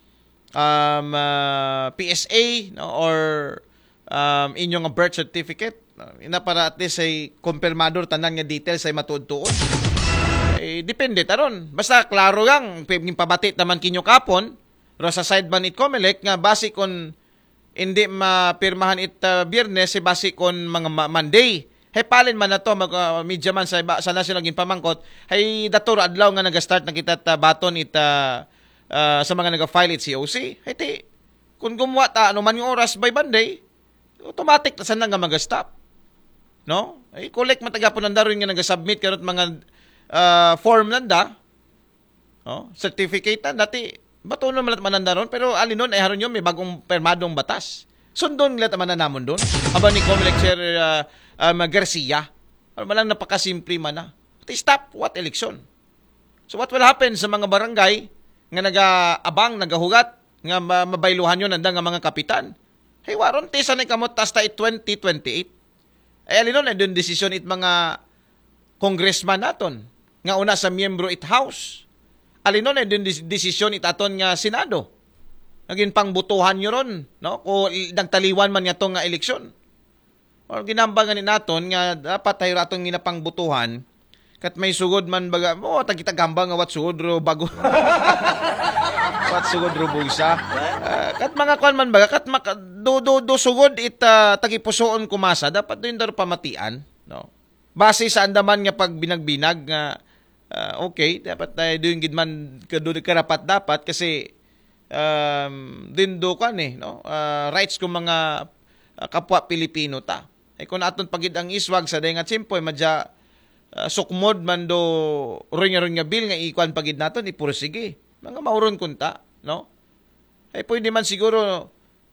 PSA, no, or inyong birth certificate, no, ina para at least ay kumpirmador tanan nga details ay matuod-tuod. Depende taron. Basta klaro gang pabati naman kinyo kapon, ro sa side man it Comelec nga base kon hindi mapirmahan it Biyernes, base kon mga Monday. Hay palin man na to, media man sa national ginpamangkot, hay dator adlaw nga nag-start na kita baton it sa mga nag-file it COC. Hay ti, kung gumawa ta, ano man yung oras by Monday, automatic na saan nga mag-stop. No? Ay, collect matagapon ng daron nga nag-submit karot mga form nanda, no? Certificate na, dati, bato naman mananda ron, pero alin nun, ay haron yun, may bagong permadong batas. Sundon nila taman na namon doon. Aba ni Comelec Chair Garcia, malang napakasimple man na. Stop what election? So what will happen sa mga barangay nga nag-abang, nagahugat, nga mabayluhan yun nanda nga mga kapitan? Hey, waron, tisa na kamot tasta 2028. Ay alin nun, ay doon desisyon it mga congressman naton, nga una sa miyembro it House. Alin nun, ay doon desisyon it aton nga Senado. Naging pangbutuhan nyo ron, no? Kung nagtaliwan man nga itong eleksyon. O ginambangan ni naton nga dapat tayo ratong ginapangbutuhan kat may sugod man baga, tagitagambang nga wat sugod ro bago. Wat sugod ro buisa. Kat mga kwan man baga, kat do sugod it tagipusoon kumasa, dapat doon daro pamatian, no? Base sa andaman nga pag binagbinag nga okay, dapat tayo doon gidman karapat dapat kasi dindo kan no, rights ko mga kapwa Pilipino ta. Kung aton pagid ang iswag sa day nga tsimpoy madya sukmod man do runya bill nga ikuan pagid naton ipursige. Mga mauron kunta, no? Ay pwede man siguro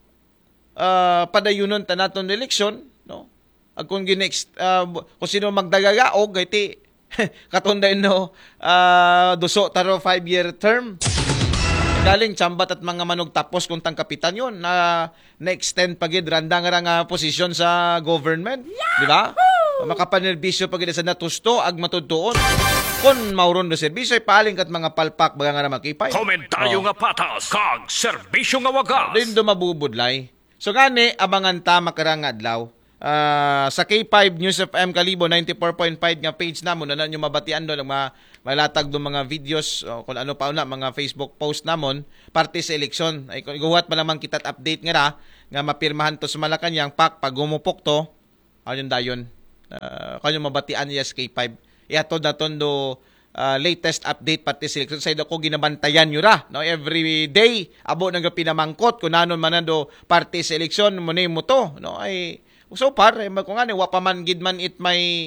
padayunon ta naton eleksyon, no? Ag kung ginext kung sino magdagagaog iti katunday no duso taro 5-year term. Galing chambat at mga manog tapos kung tang kapitan yun na-extend pagid randa nga posisyon sa government. Di ba? Makapanerbisyo pagid sa natusto ag matudtuon. Kung mauron do serbisyo paling kat mga palpak baga nga na makipay. Komentaryo nga patas kag serbisyo nga wagas. Din do mabubudlay. So gani abangan ta makarang adlaw. Sa K5 News FM Kalibo 94.5 nga page namon na nyo mabatian doon malatag do mga videos kung ano pa una mga Facebook post namon parte sa eleksyon ay guhat pa naman kita update nga mapirmahan to sa Malacañang pak pag gumupok to ayun dayon kanyo mabatian yes K5 iato daton do latest update parte sa eleksyon sa ko ginabantayan nyo ra no every day abo nang pinamangkot kung nanon man do parte sa eleksyon mo to no ay so par kung ano wa pa man gid man it may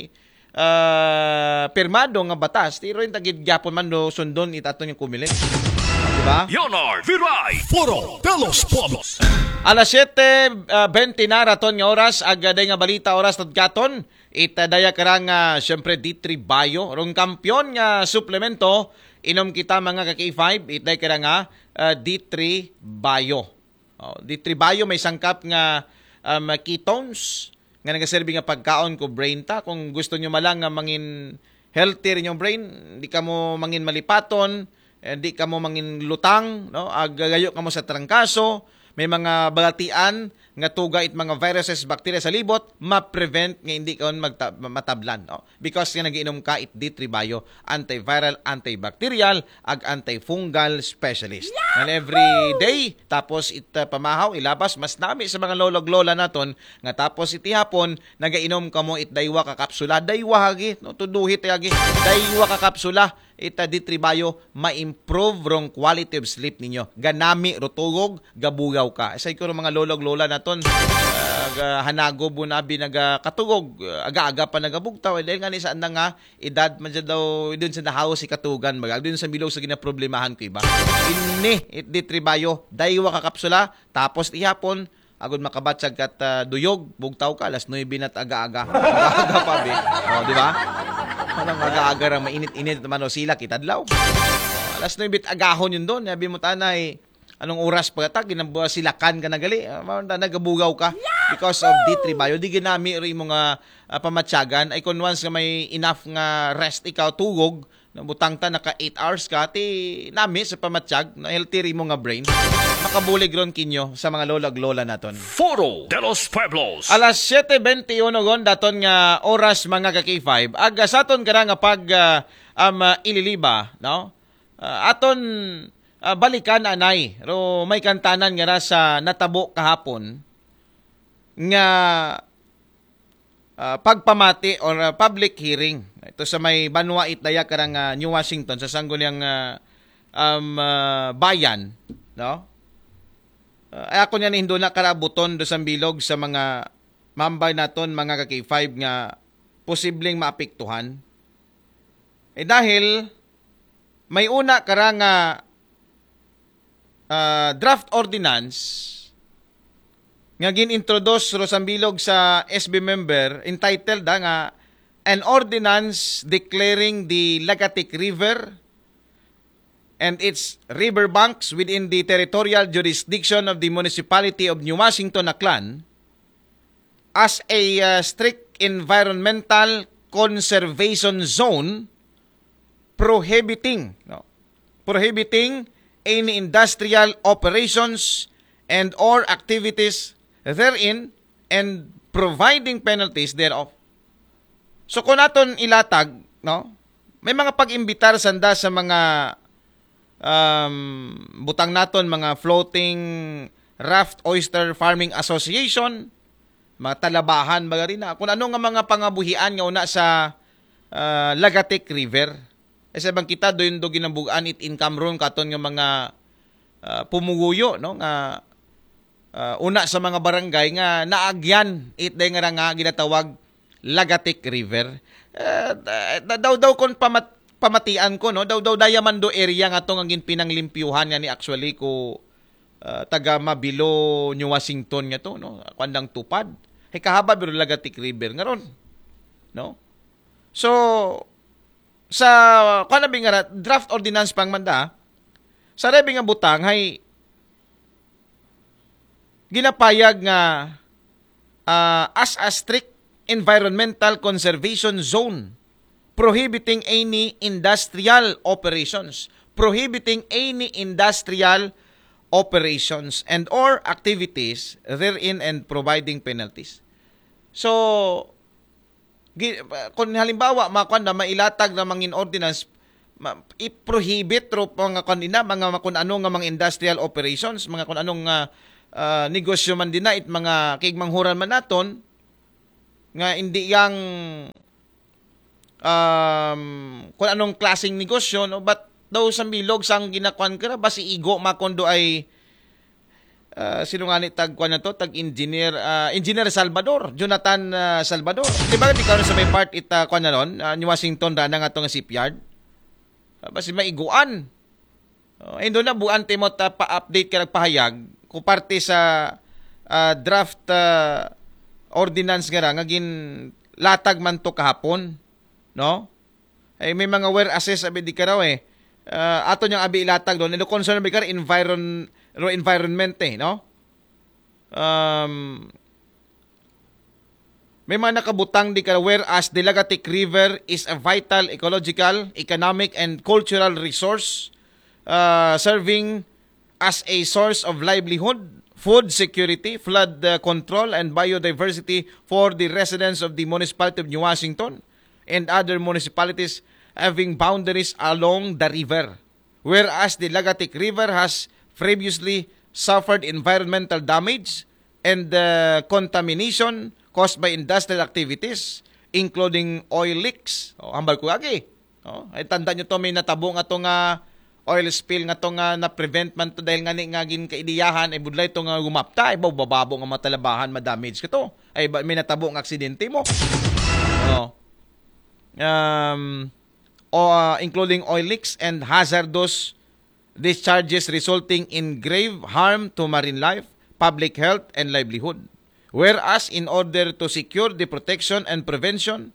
pirmado nga batas tiro in tagid gyapon man do sundon it aton yung Comelec, di ba? Yonor Viray Foro Pelos Pobos. Alas 7:20 na raton nga oras agaday nga balita oras tadkaton itadaya karang syempre D3 Bayo rong kampiyon nga suplemento inom kita mga ka-K5 itay karang D3 Bayo. D3 Bayo may sangkap nga ketones nga nagaserbi nga pagkaon ko brain ta kung gusto nyo malang nga mangin healthy rin yung brain, hindi ka mo mangin malipaton, hindi ka mo mangin lutang, no? Agagayo ka mo sa trangkaso, may mga balatian nga tuga it mga viruses, bacteria sa libot, ma-prevent nga hindi ka matablan, no? Because nga nagiinom ka it D3 Bayo, antiviral, antibacterial, ag antifungal specialist. And every day, tapos it pamahaw, ilabas, mas nami sa mga lolog-lola naton, nga tapos iti hapon, nagainom ka mo it daywa ka kapsula, daywa hagi, no? Tuduhit hagi, daywa ka kapsula, ita D3 Bayo, ma-improve rong quality of sleep ninyo. Ganami, rutugog, gabugaw ka. Isa ko mga lolog-lola naton, hanago bunabi nagakatugog, aga-aga pa nagabugtaw. Dahil nga ni saan na nga, edad man daw, dun sa nahaw si katugan, dun sa bilog sa ginaproblemahan ko iba. Ini, it D3 Bayo, daywa ka kapsula, tapos ihapon, agad makabatsag kat duyog, bugtaw ka, alas 9 at aga-aga. Aga-aga pa, be. O, di ba? Anong aga-aga rang mainit-init naman o sila, kitadlaw. Alas 9 at agahon yun doon. Sabi mo tanay, anong oras pagkatag, silakan ka na gali. Nagabugaw ka. because of D3 Bio, di ginami rin mga pamatyagan. Ay kung once nga may enough nga rest ikaw, tugog, butang ta naka 8 hours ka, ti nami sa pamatsyag, na healthy rin mo nga brain. Makabulig ron kinyo sa mga lola-lola naton. Foro de los Pueblos. Alas 7:21 gon daton nga oras mga ka-K5. Aga saton kada nga pag ililiba, no? Aton balikan anay. Ro may kantanan nga sa natabo kahapon nga pagpamati or public hearing. Ito sa may Banwa Itdaya karang New Washington sa sangguniang bayan, no? Ako niya nindo na karabuton do sa bilog sa mga mambay naton mga ka-K5 nga posibleng maapektuhan. Dahil may una karang draft ordinance nga gin-introduce ro sa bilog sa SB member entitled nga an ordinance declaring the Lagatik River and its riverbanks within the territorial jurisdiction of the municipality of New Washington, Aklan as a strict environmental conservation zone prohibiting any industrial operations and or activities therein and providing penalties thereof. So kung naton ilatag, no, may mga pag-imbitar sanda sa mga butang naton mga floating raft oyster farming association, mga talabahan baga rin na kung ano nga mga pangabuhian nga una sa Lagatik River. Kasi bang kita doon do ginambugaan it income ron katon nga mga pumuguyo, no, nga una sa mga barangay nga naagyan it day nga ginatawag Lagatik River. Daw kon pamatian ko, no, daw Diamando area nga tong ang pinanglimpyuhan nga ni actually ko taga Mabilo, New Washington nga to, no, kwandang tupad. Hay kahaba biro Lagatik River nga ron, no. So sa kanabi nga draft ordinance pang manda sa rebi nga butang hay ginapayag nga as a strict environmental conservation zone prohibiting any industrial operations and or activities therein and providing penalties. So kung halimbawa na mailatag na mangin ordinance i-prohibit ro mga kanina mga kung ano nga mga industrial operations, mga kung anong negosyo man din na it mga kigmanghuran man naton nga hindi yang kung anong klaseng negosyo, no, but daw sa bilog sang ginakuan ka basi igo makondo ay sino nga ni tagkuan na to engineer Salvador, Jonathan Salvador, di ba di ka sa may part it kuan na ron New Washington rana nga to nga shipyard basi maiguan indo na buan timot pa-update ka nagpahayag kung parte sa draft ordinance nga gin latag man to kahapon, no? Ay may mga whereases abi di ka raw ato niyang abi ilatag doon. Ino concern bi ka environment no? May mga nakabutang di ka whereas the Lagatik River is a vital ecological, economic and cultural resource serving as a source of livelihood, food security, flood control, and biodiversity for the residents of the municipality of New Washington and other municipalities having boundaries along the river. Whereas the Lagatik River has previously suffered environmental damage and contamination caused by industrial activities, including oil leaks. Hambal ko agi. Ay tanda nyo to, may natabo nga to nga oil spill nga to nga na-prevent man to dahil nga gin kaidiyahan ay budlay to nga gumapta ay bababo nga matalabahan ma-damage ka to ay may natabo nga aksidente mo including oil leaks and hazardous discharges resulting in grave harm to marine life, public health and livelihood. Whereas in order to secure the protection and preservation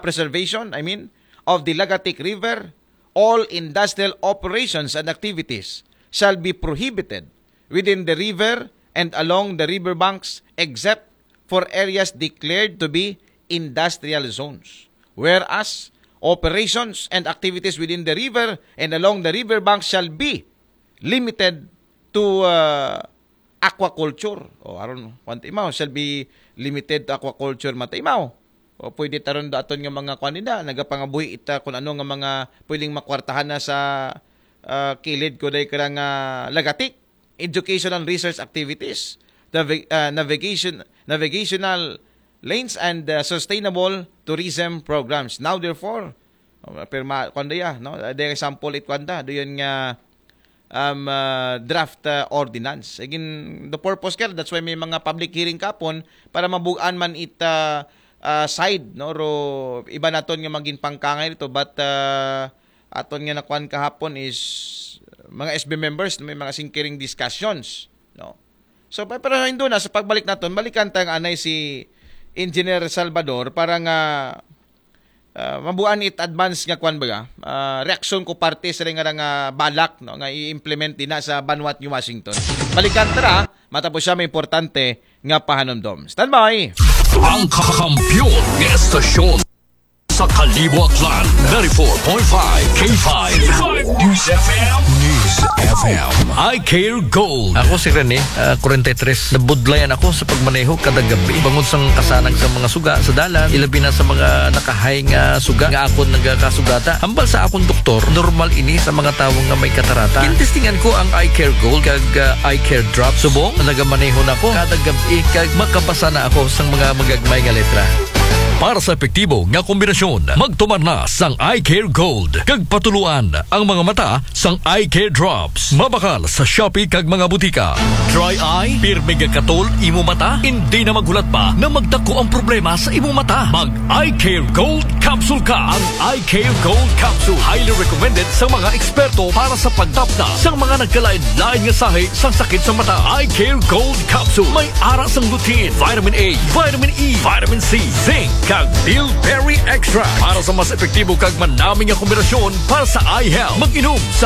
of the Lagatik River, all industrial operations and activities shall be prohibited within the river and along the riverbanks except for areas declared to be industrial zones. Whereas operations and activities within the river and along the riverbank shall be limited to aquaculture. O aron imaw shall be limited to aquaculture mataimaw. O pwede taron daton nga mga kanina nagapangabuhi ita kung ano nga mga pwedeng makwartahan na sa kilid ko day karang lagatik, education and research activities, navigational lanes and sustainable tourism programs. Now therefore, perma kondaya no, the example it kwanda doyon nga draft ordinance. Again, the purpose kaya that's why may mga public hearing kapon para mabugaan man ita side no ro iba naton nga maging pangkangay dito but aton nga nakuan kahapon is mga SB members may mga sinkiring discussions no. So pero hindo na sa pagbalik naton balikan tang anay si Engineer Salvador para nga mabuan it advance nga kwan baga reaksyon ko parte sa nga balak no nga i-implement din na sa Vanuatu, New Washington. Balikan tara matapos siya may importante nga pahanomdom. Stand by. Ang kakampiyon ng estasyon sa Kalibo Aklan 94.5 K5 News FM. News FM. I Care Gold. Ako si Rene, 43. Nabudlayan ako sa pagmaneho kada gabi. Bangon sang kasanang sa mga suga sa dalan, ilabi na sa mga nakahay nga suga nga ako nagkasugata. Hambal sa akong doktor, normal ini sa mga tawo nga may katarata. Kinistingan ko ang I Care Gold kag I Care Drop. Subong nagamaneho na ako kada gabi kag makabasa na ako sang mga magagmay nga letra. Para sa epektibo nga kombinasyon, magtumar na sang I Care Gold. Kag patuluan ang mga mata sang I Care Drops. Mabakal sa Shopee kag mga butika. Dry eye, pirmi nga katol imo mata, hindi na magulat pa na magdako ang problema sa imo mata. Mag I Care Gold Capsule ka. Ang I Care Gold Capsule highly recommended sa mga eksperto para sa pagtapna sang mga nagkalain-lain nga sahi sang sakit sa mata. I Care Gold Capsule may ara sang lutein, vitamin A, vitamin E, vitamin C, zinc, kag bilberry extract para sa mas epektibo kag manaming nga kombinasyon para sa eye health. Mag-inom sa